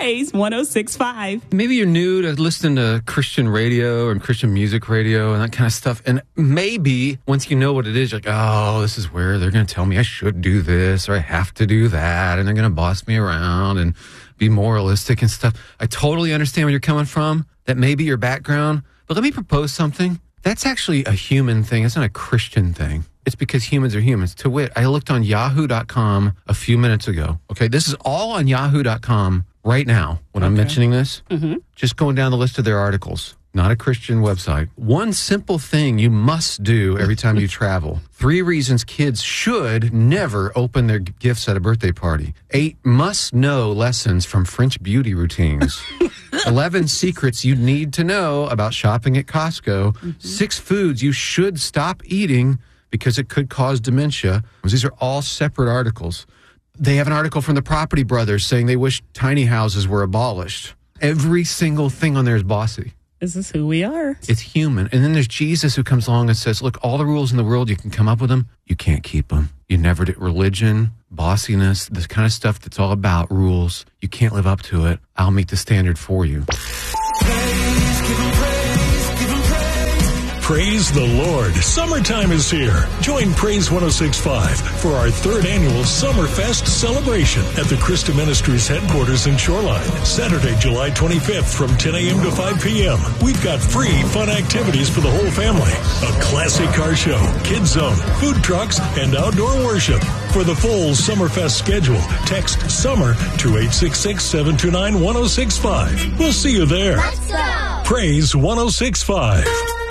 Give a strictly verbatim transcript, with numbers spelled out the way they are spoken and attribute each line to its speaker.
Speaker 1: Praise one oh six point five.
Speaker 2: Maybe you're new to listening to Christian radio and Christian music radio and that kind of stuff. And maybe once you know what it is, you're like, oh, this is where they're going to tell me I should do this or I have to do that. And they're going to boss me around and be moralistic and stuff. I totally understand where you're coming from. That may be your background. But let me propose something. That's actually a human thing. It's not a Christian thing. It's because humans are humans. To wit, I looked on yahoo dot com a few minutes ago. Okay, this is all on yahoo dot com right now when okay. I'm mentioning this. Mm-hmm. Just going down the list of their articles. Not a Christian website. One simple thing you must do every time you travel. Three reasons kids should never open their gifts at a birthday party. Eight must-know lessons from French beauty routines. Eleven secrets you need to know about shopping at Costco. Mm-hmm. Six foods you should stop eating because it could cause dementia. These are all separate articles. They have an article from the Property Brothers saying they wish tiny houses were abolished. Every single thing on there is bossy.
Speaker 1: This is who we are.
Speaker 2: It's human. And then there's Jesus who comes along and says, look, all the rules in the world, you can come up with them. You can't keep them. You never did. Religion, bossiness, this kind of stuff that's all about rules. You can't live up to it. I'll meet the standard for you.
Speaker 3: Praise, give him praise, give him praise. Praise the Lord. Summertime is here. Join Praise one oh six point five for our third annual Summerfest celebration at the Christa Ministries headquarters in Shoreline. Saturday, July twenty-fifth from ten a.m. to five p.m. We've got free fun activities for the whole family. A classic car show, kids zone, food trucks, and outdoor worship. For the full Summerfest schedule, text SUMMER to eight six six, seven two nine, one oh six five. We'll see you there.
Speaker 4: Let's go!
Speaker 3: Praise one oh six point five.